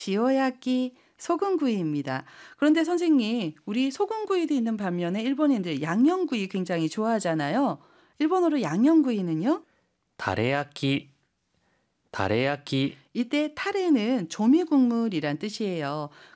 지오야끼 소금구이입니다. 그런데 선생님, 우리 소금구이도 있는 반면에 일본인들 양념구이 굉장히 좋아하잖아요. 일본어로 양념구이는요? タレ焼き、タレ焼き、 이때 타레는 조미국물이란 뜻이에요.